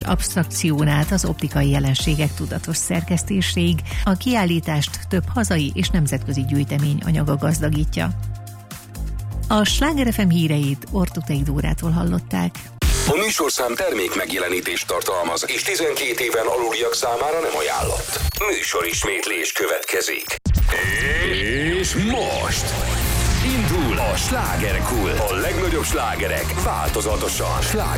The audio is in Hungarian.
absztrakción át az optikai jelenségek tudatos szerkesztéséig, a kiállítást több hazai és nemzetközi gyűjtemény anyaga gazdagítja. A Sláger FM híreit Ortutei Dórától hallották. A műsorszám termék megjelenítést tartalmaz, és 12 éven aluliak számára nem ajánlott. Műsorismétlés következik. És most indul a Slágerkult. A legnagyobb slágerek változatosan. Sláger